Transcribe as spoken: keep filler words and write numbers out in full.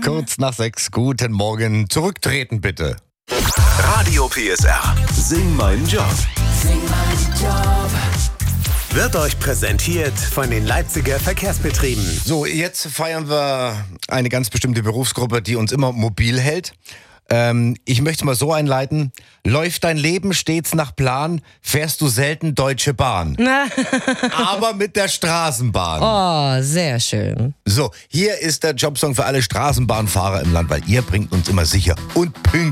Kurz nach sechs, guten Morgen. Zurücktreten bitte. Radio P S R. Sing meinen Job. Sing meinen Job. Wird euch präsentiert von den Leipziger Verkehrsbetrieben. So, jetzt feiern wir eine ganz bestimmte Berufsgruppe, die uns immer mobil hält. Ähm, ich möchte mal so einleiten. Läuft dein Leben stets nach Plan, fährst du selten Deutsche Bahn. Aber mit der Straßenbahn. Oh, sehr schön. So, hier ist der Jobsong für alle Straßenbahnfahrer im Land, weil ihr bringt uns immer sicher und pünktlich